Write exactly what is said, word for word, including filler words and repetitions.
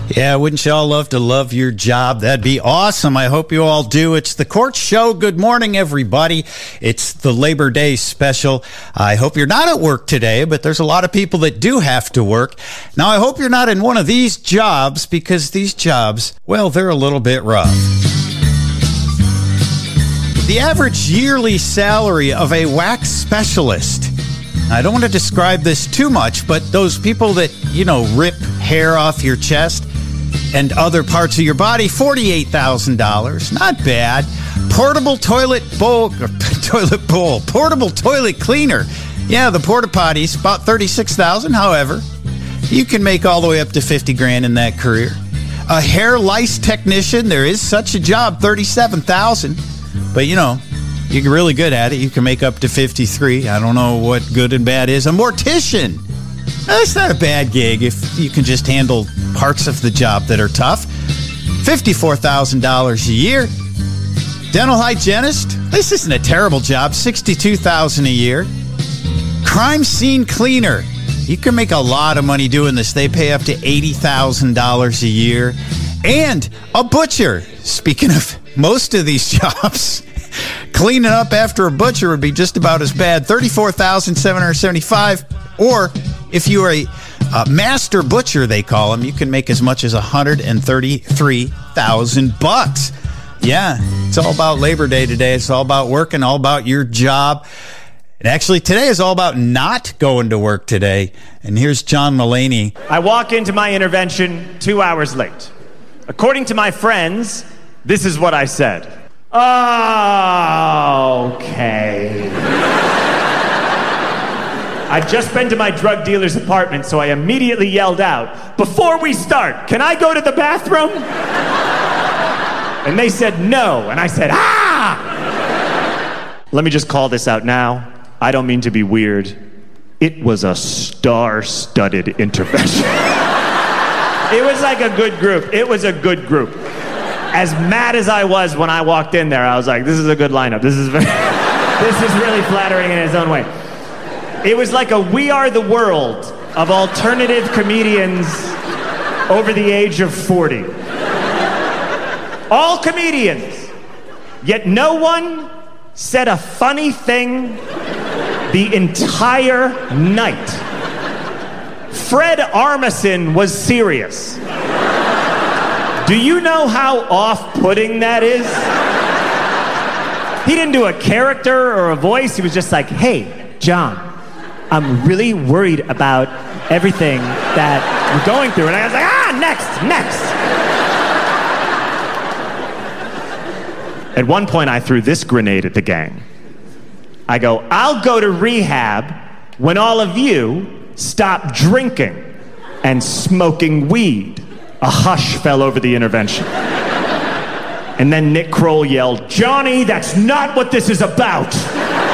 Yeah, wouldn't you all love to love your job? That'd be awesome. I hope you all do. It's the Court Show. Good morning, everybody. It's the Labor Day special. I hope you're not at work today, but there's a lot of people that do have to work. Now, I hope you're not in one of these jobs, because these jobs, well, they're a little bit rough. The average yearly salary of a wax specialist. I don't want to describe this too much, but those people that, you know, rip hair off your chest and other parts of your body, forty-eight thousand dollars. Not bad. Portable toilet bowl, or toilet bowl, portable toilet cleaner. Yeah, the porta potties, about thirty-six thousand dollars. However, you can make all the way up to fifty grand in that career. A hair lice technician, there is such a job, thirty-seven thousand dollars. But, you know, you're really good at it. You can make up to fifty-three. I don't know what good and bad is. A mortician. That's not a bad gig if you can just handle parts of the job that are tough. fifty-four thousand dollars a year. Dental hygienist. This isn't a terrible job. sixty-two thousand dollars a year. Crime scene cleaner. You can make a lot of money doing this. They pay up to eighty thousand dollars a year. And a butcher. Speaking of most of these jobs, cleaning up after a butcher would be just about as bad. thirty-four thousand seven hundred seventy-five dollars. Or if you are a, a master butcher, they call them, you can make as much as one hundred thirty-three thousand bucks. Yeah, it's all about Labor Day today. It's all about working, all about your job. And actually, today is all about not going to work today. And here's John Mulaney. I walk into my intervention two hours late. According to my friends, this is what I said. Oh, okay. I'd just been to my drug dealer's apartment, so I immediately yelled out, "Before we start, can I go to the bathroom?" And they said no, and I said, ah! Let me just call this out now. I don't mean to be weird. It was a star-studded intervention. It was like a good group. It was a good group. As mad as I was when I walked in there, I was like, this is a good lineup. This is very, this is really flattering in its own way. It was like a We Are the World of alternative comedians over the age of forty. All comedians, yet no one said a funny thing the entire night. Fred Armisen was serious. Do you know how off-putting that is? He didn't do a character or a voice. He was just like, hey, John, I'm really worried about everything that we're going through. And I was like, ah, next, next. At one point, I threw this grenade at the gang. I go, I'll go to rehab when all of you stop drinking and smoking weed. A hush fell over the intervention. And then Nick Kroll yelled, Johnny, that's not what this is about.